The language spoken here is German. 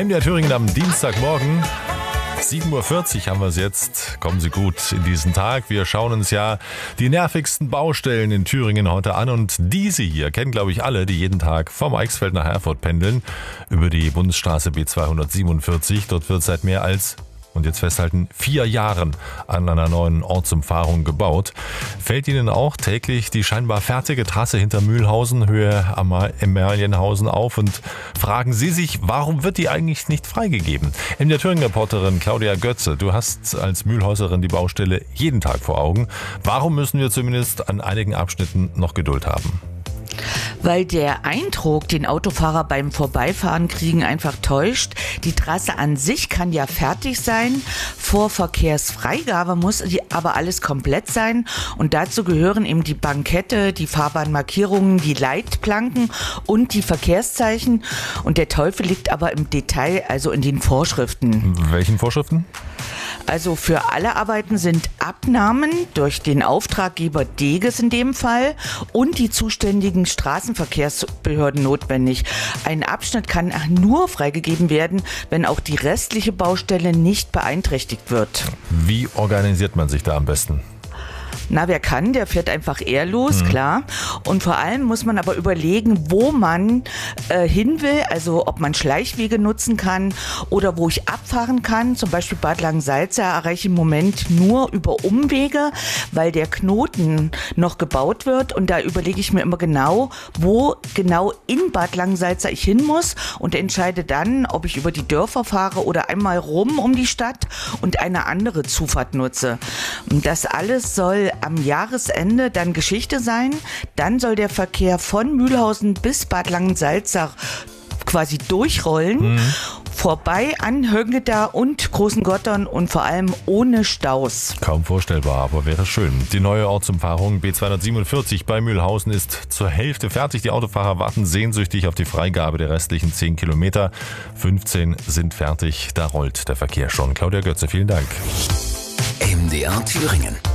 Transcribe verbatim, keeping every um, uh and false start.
M D R Thüringen am Dienstagmorgen. sieben Uhr vierzig haben wir es jetzt. Kommen Sie gut in diesen Tag. Wir schauen uns ja die nervigsten Baustellen in Thüringen heute an. Und diese hier kennen, glaube ich, alle, die jeden Tag vom Eichsfeld nach Erfurt pendeln. Über die Bundesstraße B zweihundertsiebenundvierzig. Dort wird seit mehr als, und jetzt festhalten, vier Jahren an einer neuen Ortsumfahrung gebaut. Fällt Ihnen auch täglich die scheinbar fertige Trasse hinter Mühlhausen, Höhe Amalienhausen auf und fragen Sie sich, warum wird die eigentlich nicht freigegeben? M D R Thüringen-Reporterin Claudia Götze, du hast als Mühlhäuserin die Baustelle jeden Tag vor Augen. Warum müssen wir zumindest an einigen Abschnitten noch Geduld haben? Weil der Eindruck, den Autofahrer beim Vorbeifahren kriegen, einfach täuscht. Die Trasse an sich kann ja fertig sein. Vor Verkehrsfreigabe muss die aber alles komplett sein. Und dazu gehören eben die Bankette, die Fahrbahnmarkierungen, die Leitplanken und die Verkehrszeichen. Und der Teufel liegt aber im Detail, also in den Vorschriften. Welchen Vorschriften? Also für alle Arbeiten sind Abnahmen durch den Auftraggeber Deges in dem Fall und die zuständigen Straßenverkehrsbehörden notwendig. Ein Abschnitt kann nur freigegeben werden, wenn auch die restliche Baustelle nicht beeinträchtigt wird. Wie organisiert man sich da am besten? Na, wer kann, der fährt einfach ehrlos, mhm. klar. Und vor allem muss man aber überlegen, wo man äh, hin will, also ob man Schleichwege nutzen kann oder wo ich abfahren kann. Zum Beispiel Bad Langensalza erreiche ich im Moment nur über Umwege, weil der Knoten noch gebaut wird. Und da überlege ich mir immer genau, wo genau in Bad Langensalza ich hin muss und entscheide dann, ob ich über die Dörfer fahre oder einmal rum um die Stadt und eine andere Zufahrt nutze. Und das alles soll am Jahresende dann Geschichte sein. Dann soll der Verkehr von Mühlhausen bis Bad Langensalza quasi durchrollen. Mhm. Vorbei an Höngeda und Großen Gottern und vor allem ohne Staus. Kaum vorstellbar, aber wäre schön. Die neue Ortsumfahrung B zweihundertsiebenundvierzig bei Mühlhausen ist zur Hälfte fertig. Die Autofahrer warten sehnsüchtig auf die Freigabe der restlichen zehn Kilometer. fünfzehn sind fertig, da rollt der Verkehr schon. Claudia Götze, vielen Dank. M D R Thüringen.